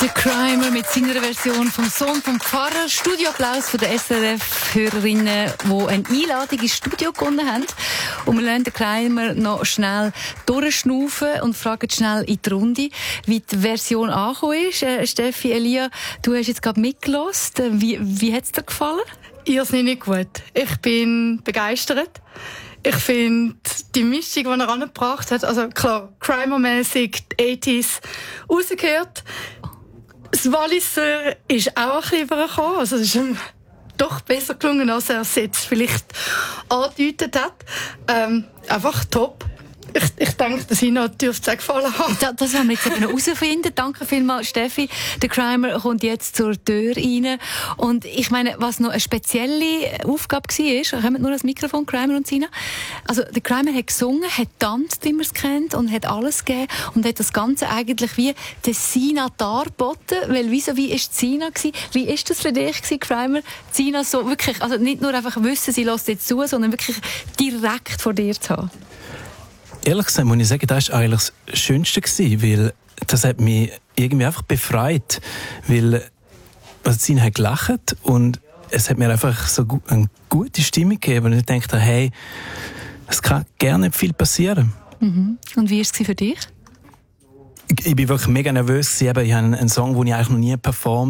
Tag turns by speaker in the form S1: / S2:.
S1: Der Crimer mit seiner Version vom Sohn vom Pfarrer. Studioapplaus von den SRF-Hörerinnen, die eine Einladung ins Studio gewonnen haben. Und wir lassen den Crimer noch schnell durchschnaufen und fragen schnell in die Runde, wie die Version angekommen ist. Steffi, Elia, du hast jetzt gerade mitgehört. Wie hat es dir gefallen?
S2: Irrsinnig gut. Ich bin begeistert. Ich finde die Mischung, die er angebracht hat, also klar, Crimer-mässig, die 80s, rausgehört. Das Walliser ist auch ein bisschen übergekommen. Also es ist ihm doch besser gelungen, als er es jetzt vielleicht angedeutet hat. Einfach top. Ich denke, dass Ihnen dürfte es gefallen haben.
S1: Das haben wir jetzt eben noch herausfinden. Danke vielmals, Steffi. Der Crimer kommt jetzt zur Tür rein. Und ich meine, was noch eine spezielle Aufgabe war, kommt nur das Mikrofon, Crimer und Sina. Also, der Crimer hat gesungen, hat tanzt, wie man es kennt, und hat alles gegeben. Und hat das Ganze eigentlich wie der Sina dargeboten. Weil wie ist Sina gewesen? Wie ist das für dich gewesen, Crimer? Sina so wirklich, also nicht nur einfach wissen, sie lässt jetzt zu, sondern wirklich direkt vor dir zu haben.
S3: Ehrlich gesagt muss ich sagen, das war eigentlich das Schönste gewesen, weil das hat mich irgendwie einfach befreit, weil sie hat gelacht und es hat mir einfach so eine gute Stimmung gegeben und ich dachte, hey, es kann gerne nicht viel passieren.
S1: Mhm. Und wie war es für dich?
S3: Ich war wirklich mega nervös. Ich habe einen Song, den ich eigentlich noch nie performt